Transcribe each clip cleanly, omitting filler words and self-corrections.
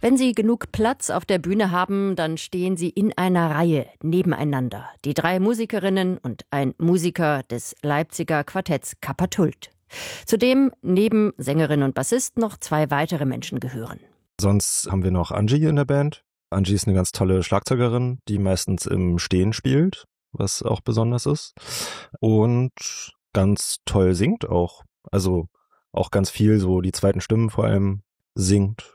Wenn sie genug Platz auf der Bühne haben, dann stehen sie in einer Reihe nebeneinander. Die 3 Musikerinnen und ein Musiker des Leipziger Quartetts Kapatult. Zudem neben Sängerin und Bassist noch 2 weitere Menschen gehören. Sonst haben wir noch Angie in der Band. Angie ist eine ganz tolle Schlagzeugerin, die meistens im Stehen spielt, was auch besonders ist. Und ganz toll singt auch. Also auch ganz viel so die zweiten Stimmen vor allem singt.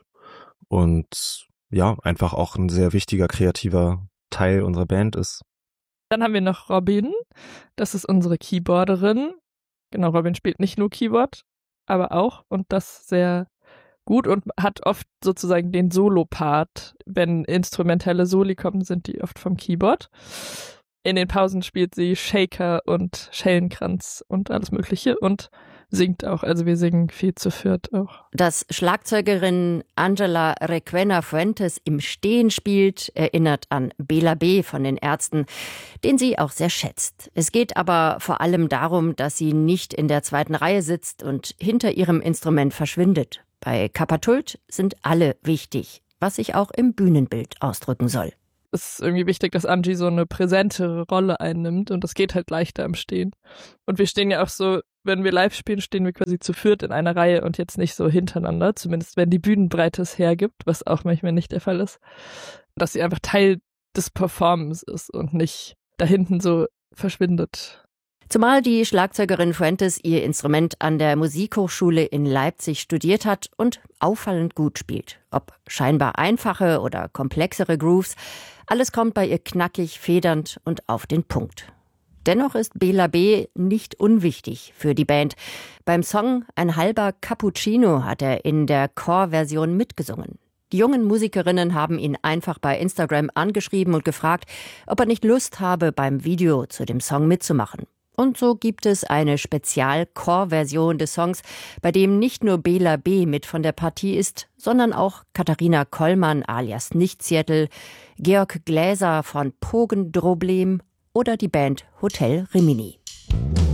Und ja, einfach auch ein sehr wichtiger kreativer Teil unserer Band ist. Dann haben wir noch Robin. Das ist unsere Keyboarderin. Genau, Robin spielt nicht nur Keyboard, aber auch und das sehr gut und hat oft sozusagen den Solo-Part. Wenn instrumentelle Soli kommen, sind die oft vom Keyboard. In den Pausen spielt sie Shaker und Schellenkranz und alles Mögliche und singt auch. Also wir singen viel zu viert auch. Dass Schlagzeugerin Angela Requena Fuentes im Stehen spielt, erinnert an Bela B. von den Ärzten, den sie auch sehr schätzt. Es geht aber vor allem darum, dass sie nicht in der zweiten Reihe sitzt und hinter ihrem Instrument verschwindet. Bei Kapatult sind alle wichtig, was sich auch im Bühnenbild ausdrücken soll. Es ist irgendwie wichtig, dass Angie so eine präsentere Rolle einnimmt und das geht halt leichter im Stehen. Und wir stehen ja auch so, wenn wir live spielen, stehen wir quasi zu viert in einer Reihe und jetzt nicht so hintereinander, zumindest wenn die Bühnenbreite es hergibt, was auch manchmal nicht der Fall ist. Dass sie einfach Teil des Performance ist und nicht da hinten so verschwindet. Zumal die Schlagzeugerin Fuentes ihr Instrument an der Musikhochschule in Leipzig studiert hat und auffallend gut spielt. Ob scheinbar einfache oder komplexere Grooves, alles kommt bei ihr knackig, federnd und auf den Punkt. Dennoch ist Bela B. nicht unwichtig für die Band. Beim Song Ein halber Cappuccino hat er in der Chorversion mitgesungen. Die jungen Musikerinnen haben ihn einfach bei Instagram angeschrieben und gefragt, ob er nicht Lust habe, beim Video zu dem Song mitzumachen. Und so gibt es eine Spezial-Chor-Version des Songs, bei dem nicht nur Bela B. mit von der Partie ist, sondern auch Katharina Kollmann alias Nichtzettel, Georg Gläser von Pogendroblem oder die Band Hotel Rimini.